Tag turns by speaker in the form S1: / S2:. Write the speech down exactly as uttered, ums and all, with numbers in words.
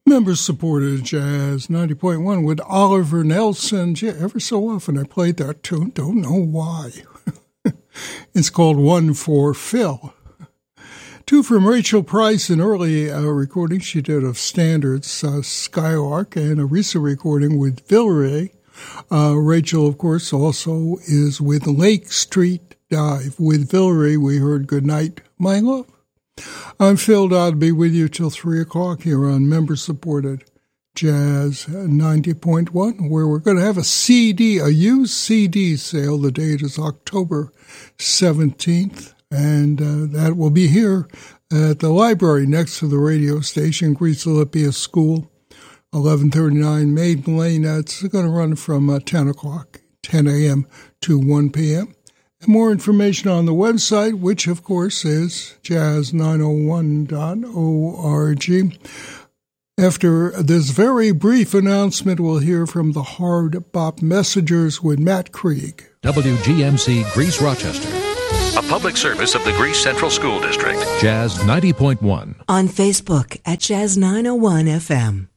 S1: Member-supported Jazz ninety point one with Oliver Nelson. Gee, ever so often I played that tune. Don't know why. It's called One for Phil. Two from Rachel Price, an early uh, recording she did of Standards, uh, Skylark, and a recent recording with Villeray. Uh, Rachel, of course, also is with Lake Street Dive. With Villeray, we heard Goodnight, My Love. I'm Phil Dodd. I'll be with you till three o'clock here on member-supported Jazz ninety point one, where we're going to have a C D, a used C D sale. The date is October seventeenth, and uh, that will be here at the library next to the radio station, Greece Olympia School, eleven thirty-nine Maiden Lane. That's going to run from uh, ten o'clock, ten a.m. to one p.m. And more information on the website, which, of course, is jazz nine oh one dot org. After this very brief announcement, we'll hear from the Hard Bop Messengers with Matt Krieg.
S2: W G M C Greece Rochester.
S3: A public service of the Greece Central School District.
S2: Jazz ninety point one.
S4: On Facebook at Jazz nine oh one F M.